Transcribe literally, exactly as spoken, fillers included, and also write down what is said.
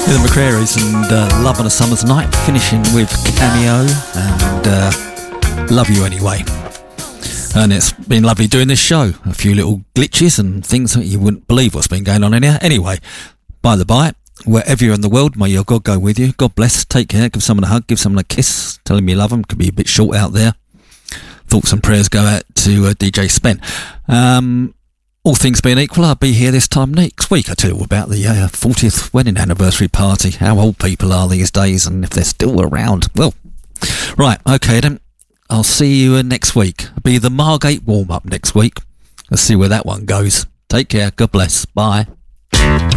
The McCrarys and uh, Love on a Summer's Night, finishing with Cameo and uh, Love You Anyway. And it's been lovely doing this show. A few little glitches and things that you wouldn't believe what's been going on in here. Anyway, by the by, wherever you're in the world, may your God go with you. God bless, take care, give someone a hug, give someone a kiss, tell them you love them. Could be a bit short out there. Thoughts and prayers go out to uh, D J Spen. Um... All things being equal, I'll be here this time next week. I tell you about the uh, fortieth wedding anniversary party, how old people are these days and if they're still around. Well, right, okay then. I'll see you uh, next week. It'll be the Margate warm-up next week. Let's see where that one goes. Take care. God bless. Bye.